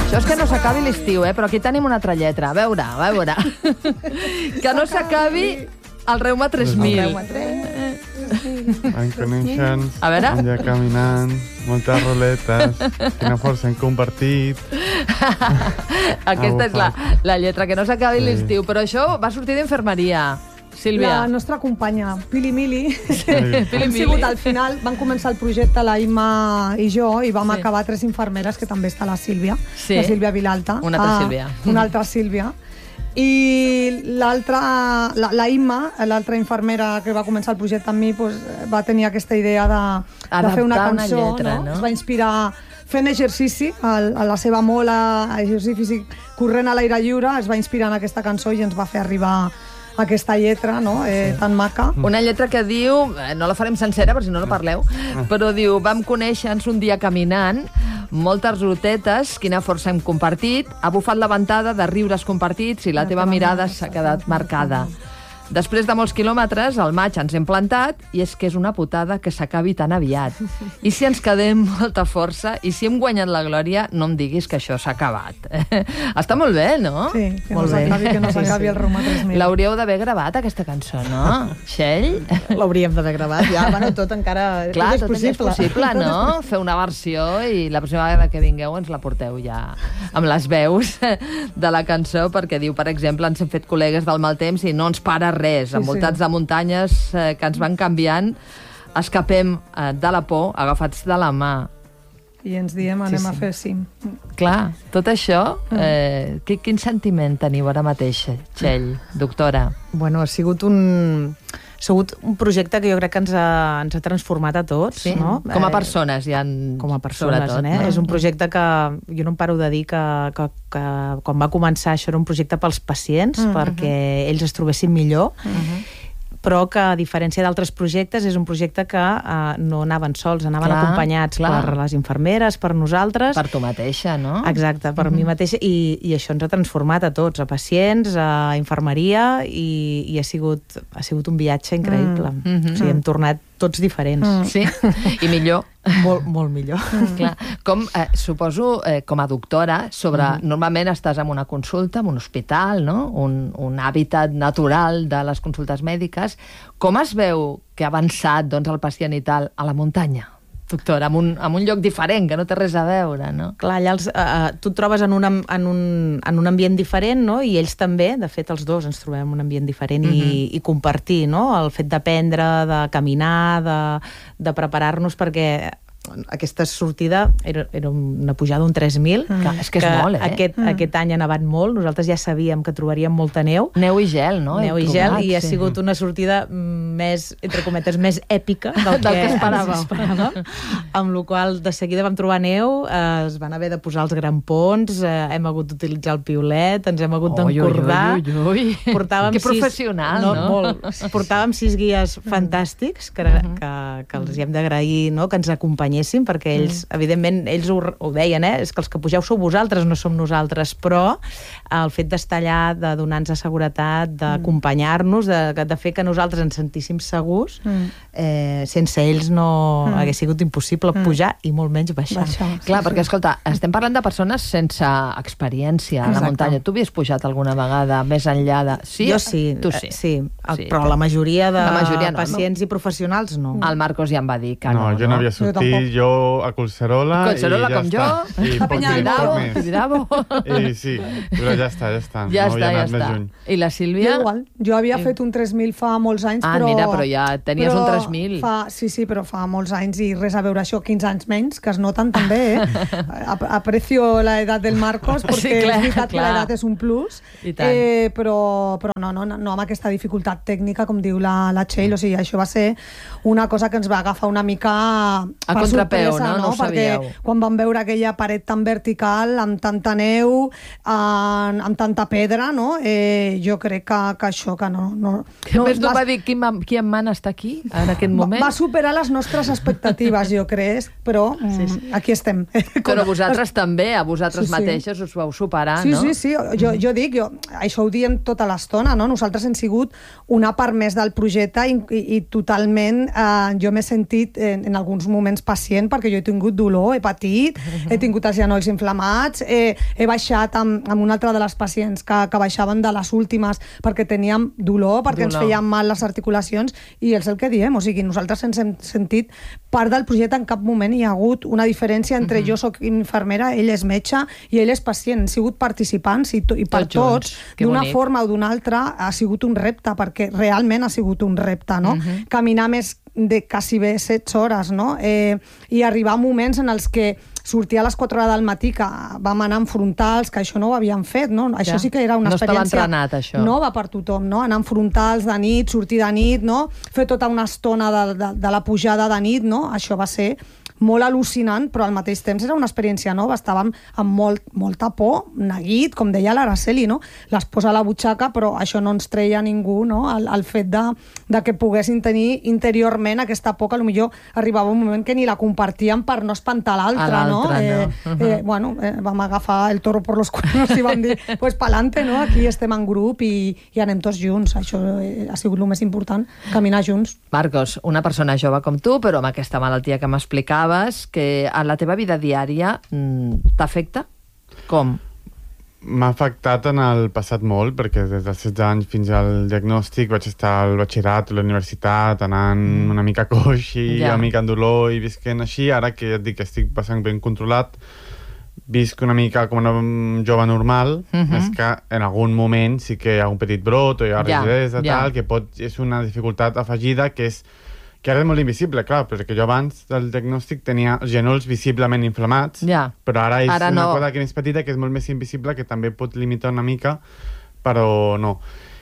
Això és que no s'acabi l'estiu, però aquí tenim una altra lletra. A veure. Que no s'acabi el Reuma 3000. Em coneixen, A veure. un dia caminant, moltes roletes, quina força hem compartit. Aquesta és la lletra, que no s'acabi l'estiu. Però això va sortir d'infermeria. Sílvia. La nostra companya, Pili Mili. Pili Hem Mili. sigut al final, van començar el projecte la Imma i jo, i vam acabar 3 infermeres, que també està la Sílvia, la Sílvia Vilalta. Una altra Sílvia. Una altra Sílvia. I l'altra, la Imma, l'altra infermera que va començar el projecte amb mi, va tenir aquesta idea de fer una cançó. lletra, no? Es va inspirar fent exercici, a la seva mola, exercici físic, corrent a l'aire lliure, es va inspirar en aquesta cançó i ens va fer arribar aquesta lletra, no? Tan maca. Una lletra que diu, no la farem sencera, perquè si no parleu, però diu, vam conèixer-nos un dia caminant, moltes rotetes, quina força hem compartit, ha bufat la ventada de riures compartits i la teva mirada s'ha quedat marcada. Després de molts quilòmetres, al maig ens hem plantat i és que és una putada que s'acabi tan aviat. I si ens quedem molta força i si hem guanyat la glòria, no em diguis que això s'ha acabat. Està molt bé, no? Sí, que no s'acabi el Reuma 3000. L'hauríeu d'haver gravat, aquesta cançó, no? Txell? L'hauríem d'haver gravat, ja. Bueno, tot encara... Clar, tot és possible, no? Fer una versió i la pròxima vegada que vingueu ens la porteu ja amb les veus de la cançó, perquè diu, per exemple, ens hem fet col·legues del mal temps i no ens para res, envoltats de muntanyes que ens van canviant, escapem de la por agafats de la mà. I ens diem, anem a fer cim. Clar, tot això, quin sentiment teniu ara mateix, Txell, doctora? Bueno, ha sigut un projecte que jo crec que ens ha transformat a tots. Sí? No? Com a persones, ja com a persones, sobretot, no? És un projecte que jo no em paro de dir que quan va començar això era un projecte pels pacients, perquè ells es trobessin millor, però que, a diferència d'altres projectes, és un projecte que no anaven sols, anaven acompanyats per les infermeres, per nosaltres. Per tu mateixa, no? Exacte, per mi mateixa, i això ens ha transformat a tots, a pacients, a infermeria, i ha sigut un viatge increïble. O sigui, hem tornat tots diferents. Sí, i millor. Molt millor. Clar. Suposo, com a doctora, normalment estàs en una consulta, en un hospital, no? Un hàbitat natural de les consultes mèdiques. Com es veu que ha avançat el pacient i tal a la muntanya? Doctora, en un lloc diferent, que no té res a veure, no? Clar, allà tu et trobes en un ambient diferent, no? I ells també, de fet, els dos ens trobem en un ambient diferent i compartir, no? El fet d'aprendre, de caminar, de preparar-nos, perquè aquesta sortida era una pujada d'un 3.000. És que és molt, Aquest any ha nevat molt, nosaltres ja sabíem que trobaríem molta neu. Neu i gel, no? Neu i gel, i ha sigut una sortida més, entre cometes, més èpica del que esperàvem. Amb la qual de seguida vam trobar neu, es van haver de posar els grampons, hem hagut d'utilitzar el piolet, ens hem hagut d'encordar. Que professional, no? Molt. Portàvem 6 guies fantàstics, que els hem d'agrair, que ens acompanyessin, perquè ells, evidentment, ells ho deien, és que els que pugeu sou vosaltres, no som nosaltres, però el fet d'estar allà, de donar-nos seguretat, d'acompanyar-nos, de fer que nosaltres ens sentíssim segurs, sense ells no hagués sigut impossible pujar i molt menys baixar. Clar, perquè, escolta, estem parlant de persones sense experiència a la muntanya. Tu havies pujat alguna vegada més enllà de... Sí? Jo sí. Tu sí. Però la majoria de pacients i professionals no. El Marcos ja em va dir que no. No, jo no havia sortit, jo a Collserola i ja com jo. I poc més. I sí, però ja està. Ja està. I la Sílvia? Igual. Jo havia fet un 3.000 fa molts anys, però... mira, però ja tenies un 3.000. Sí, però fa molts anys i res a veure això, 15 anys menys, que es noten també, Aprecio la edat del Marcos, perquè és veritat que l'edat és un plus, però no amb aquesta dificultat tècnica, com diu la Txell, o sigui, això va ser una cosa que ens va agafar una mica a contrapeu, no? Perquè quan vam veure aquella paret tan vertical, amb tanta neu, amb tanta pedra, no? Jo crec que això, que no... Només no va dir qui em mana estar aquí, en aquest moment? Va superar les nostres expectatives, jo crec, però aquí estem. Però vosaltres també, a vosaltres mateixes us vau superar, no? Sí. Jo dic, això ho diem tota l'estona, no? Nosaltres hem sigut una part més del projecte i totalment jo m'he sentit en alguns moments pacient perquè jo he tingut dolor, he patit, he tingut els genolls inflamats, he baixat amb una altra de les pacients que baixaven de les últimes perquè teníem dolor, perquè ens feien mal les articulacions, i és el que diem, o sigui, nosaltres ens hem sentit part del projecte. En cap moment hi ha hagut una diferència entre jo soc infermera, ell és metge i ell és pacient. Han sigut participants i per tots, d'una forma o d'una altra, ha sigut un repte, perquè realment ha sigut un repte, no? Caminar més de quasi bé 16 hores, no? I arribar a moments en els que sortir a les 4 hores del matí, que vam anar en frontals, que això no ho havíem fet, no? Això sí que era una experiència nova per tothom, no? Anar en frontals de nit, sortir de nit, no? Fer tota una estona de la pujada de nit, no? Això va ser molt al·lucinant, però al mateix temps era una experiència nova. Estàvem amb molta por, neguit, com deia l'Araceli, no? Les posa a la butxaca, però això no ens treia ningú, no? El fet de que poguessin tenir interiorment aquesta por, que potser arribava un moment que ni la compartíem per no espantar l'altre, no? Bueno, vam agafar el toro por los cuernos i vam dir, pues pa'lante, no? Aquí estem en grup i anem tots junts. Això ha sigut el més important, caminar junts. Marcos, una persona jove com tu, però amb aquesta malaltia que m'explicaves, que a la teva vida diària t'afecta? Com? M'ha afectat en el passat molt, perquè des dels 16 anys fins al diagnòstic vaig estar al batxillerat, a la universitat, anant una mica coix i una mica en dolor i visquent així. Ara que ja et dic que estic passant ben controlat, visc una mica com una jove normal, és que en algun moment sí que hi ha un petit brot o hi ha rigidesa, tal, que és una dificultat afegida que ara és molt invisible, clar, perquè jo abans del diagnòstic tenia els genolls visiblement inflamats, però ara és una cosa que és petita, que és molt més invisible, que també pot limitar una mica, però no.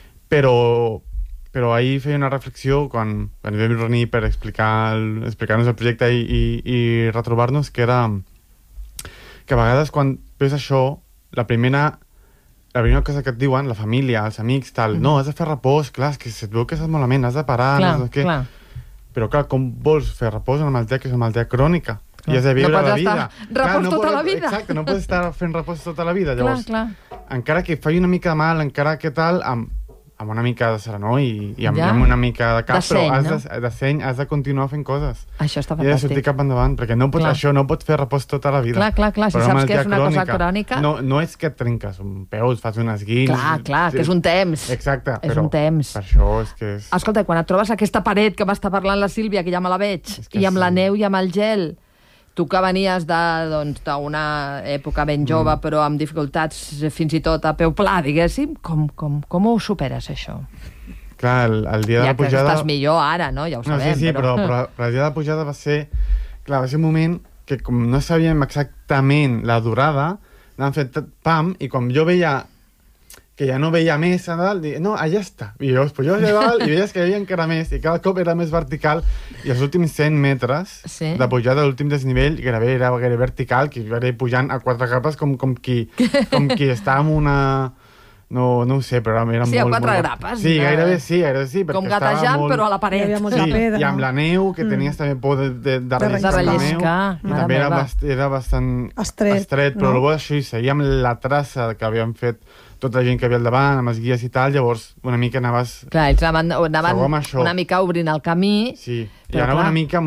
Però ahir feia una reflexió, quan vam reunir per explicar-nos el projecte i retrobar-nos, que era que a vegades quan veus això, la primera cosa que et diuen, la família, els amics, tal, no, has de fer repòs, clar, és que se't veu que estàs malament, has de parar, no sé què. Però clar, com vols fer repòs en una malaltia que és una malaltia crònica? I has de viure la vida. No pots estar repòs tota la vida. Exacte, no pots estar fent repòs tota la vida. Llavors, encara que faci una mica de mal, encara que tal, amb una mica de serenor i amb una mica de cap, però de seny has de continuar fent coses. Això està fantàstic. I has de sortir cap endavant, perquè això no pots fer repòs tota la vida. Clar, si saps que és una cosa crònica... No és que et trenques un peu, et fas un esguins... Clar, que és un temps. Exacte, és un temps. Per això és que és... Escolta, quan et trobes aquesta paret que m'està parlant la Sílvia, que ja me la veig, i amb la neu i amb el gel... Tu que venies d'una època ben jove, però amb dificultats fins i tot a peu pla, diguéssim, com ho superes, això? Clar, el dia de la pujada... Ja que estàs millor ara, no? Ja ho sabem. Sí, però el dia de la pujada va ser... Clar, va ser un moment que com no sabíem exactament la durada, anàvem fet pam, i quan jo veia que ja no veia més a dalt, no, allà està. I llavors pujaves a dalt i veies que hi havia encara més, i cada cop era més vertical, i els últims 100 metres de pujada, l'últim desnivell, era gairebé vertical, que era pujant a 4 grapes com qui està en una... No ho sé, però era molt... Sí, a 4 grapes. Sí, gairebé sí. Com gatejant, però a la paret. I amb la neu, que tenies també por de relliscar. I també era bastant estret, però el bo d'això, seguia amb la traça que havíem fet tota la gent que havia al davant, amb els guies i tal, llavors una mica anaves... Clar, ells anaven una mica obrint el camí. Sí, i anava una mica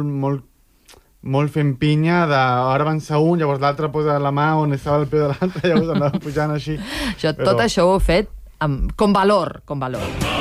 molt fent pinya, ara avança un, llavors l'altre posa la mà on estava el peu de l'altre, llavors anava pujant així. Tot això ho he fet com valor.